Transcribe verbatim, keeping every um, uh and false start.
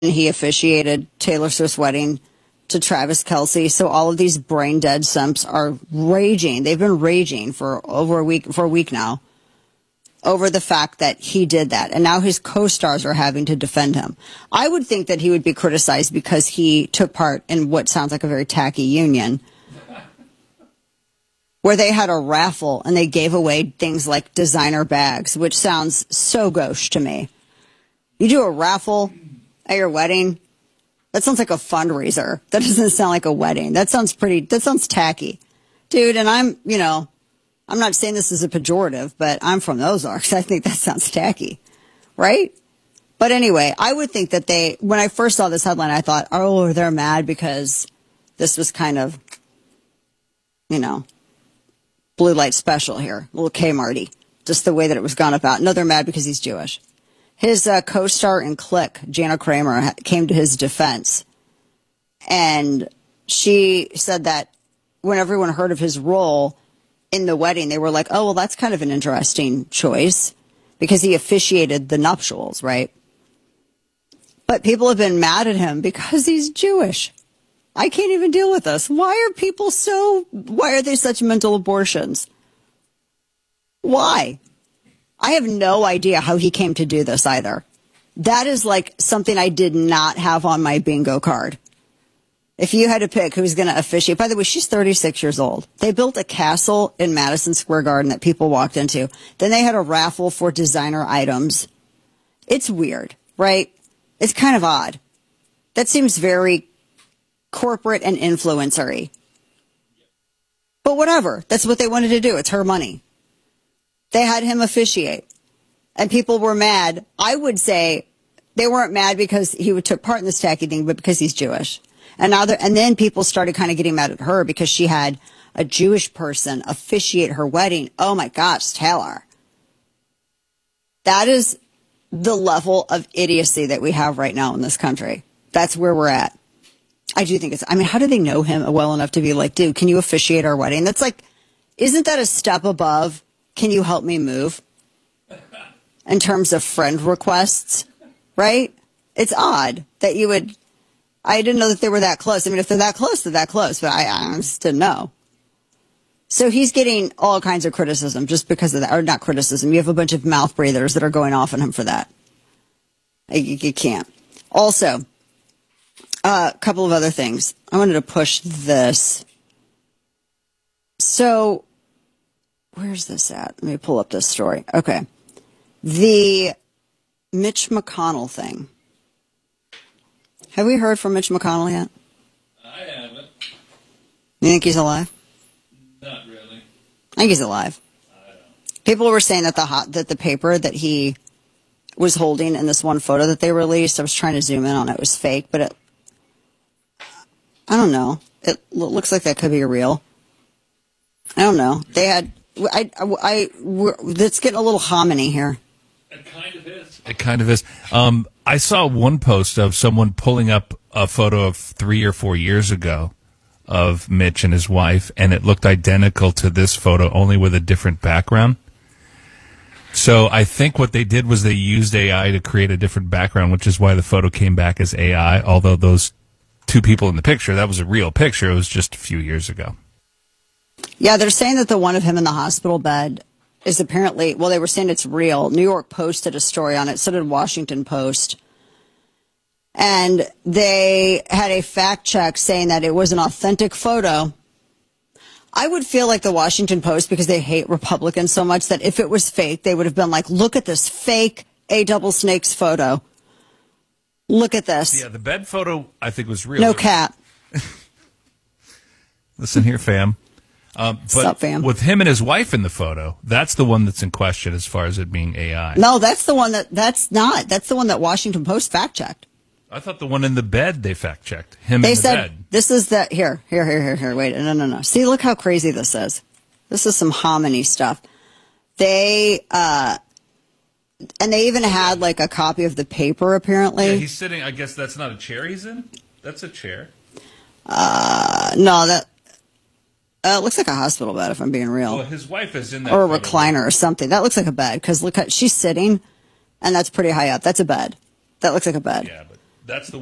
he officiated Taylor Swift's wedding to Travis Kelce. So all of these brain dead simps are raging. They've been raging for over a week, for a week now, over the fact that he did that. And now his co-stars are having to defend him. I would think that he would be criticized because he took part in what sounds like a very tacky union where they had a raffle and they gave away things like designer bags, which sounds so gauche to me. You do a raffle at your wedding? That sounds like a fundraiser. That doesn't sound like a wedding. That sounds pretty, that sounds tacky. Dude, and I'm, you know, I'm not saying this is a pejorative, but I'm from the Ozarks. I think that sounds tacky, right? But anyway, I would think that they, when I first saw this headline, I thought, oh, they're mad because this was kind of, you know, blue light special here, a little K-Marty, just the way that it was gone about. No, they're mad because he's Jewish. His uh, co-star in Click, Jana Kramer, ha- came to his defense. And she said that when everyone heard of his role in the wedding, they were like, oh, well, that's kind of an interesting choice because he officiated the nuptials, right? But people have been mad at him because he's Jewish. I can't even deal with this. Why are people so, why are they such mental abortions? Why? I have no idea how he came to do this either. That is like something I did not have on my bingo card. If you had to pick who's going to officiate, by the way, she's thirty-six years old. They built a castle in Madison Square Garden that people walked into. Then they had a raffle for designer items. It's weird, right? It's kind of odd. That seems very corporate and influencery. But whatever. That's what they wanted to do. It's her money. They had him officiate. And people were mad. I would say they weren't mad because he took part in this tacky thing, but because he's Jewish. And now, and then people started kind of getting mad at her because she had a Jewish person officiate her wedding. Oh my gosh, Taylor. That is the level of idiocy that we have right now in this country. That's where we're at. I do think it's, I mean, how do they know him well enough to be like, dude, can you officiate our wedding? That's like, isn't that a step above? Can you help me move? In terms of friend requests, right? It's odd that you would, I didn't know that they were that close. I mean, if they're that close, they're that close, but I, I just didn't know. So he's getting all kinds of criticism just because of that, or not criticism. You have a bunch of mouth breathers that are going off on him for that. You, you can't. Also, a uh, couple of other things. I wanted to push this. So, where's this at? Let me pull up this story. Okay. The Mitch McConnell thing. Have we heard from Mitch McConnell yet? I haven't. You think he's alive? Not really. I think he's alive. I don't. People were saying that the hot, that the paper that he was holding in this one photo that they released, I was trying to zoom in on it, was fake, but it, I don't know. It looks like that could be real. I don't know. They had, I, I, I we're, it's getting a little hominy here. It kind of is. It kind of is. Um, I saw one post of someone pulling up a photo of three or four years ago of Mitch and his wife, and it looked identical to this photo, only with a different background. So I think what they did was they used A I to create a different background, which is why the photo came back as A I, although those two people in the picture, that was a real picture. It was just a few years ago. Yeah, they're saying that the one of him in the hospital bed is apparently, well, they were saying it's real. New York Post did a story on it, so did Washington Post. And they had a fact check saying that it was an authentic photo. I would feel like the Washington Post, because they hate Republicans so much, that if it was fake, they would have been like, look at this fake A double snakes photo. Look at this. Yeah, the bed photo, I think, was real. No cap. Listen here, fam. Um, but What's up, fam? With him and his wife in the photo, that's the one that's in question as far as it being A I. No, that's the one that, that's not. That's the one that Washington Post fact checked. I thought the one in the bed they fact checked. Him They in the said, bed. this is the, here, here, here, here, here, wait, no, no, no. See, look how crazy this is. This is some hominy stuff. They, uh, and they even had like a copy of the paper, apparently. Yeah, he's sitting, I guess that's not a chair he's in? That's a chair. Uh, no, that, uh, it looks like a hospital bed, if I'm being real. Well, his wife is in that. Or a photo. recliner or something. That looks like a bed, because look at, she's sitting, and that's pretty high up. That's a bed. That looks like a bed. Yeah, but That's the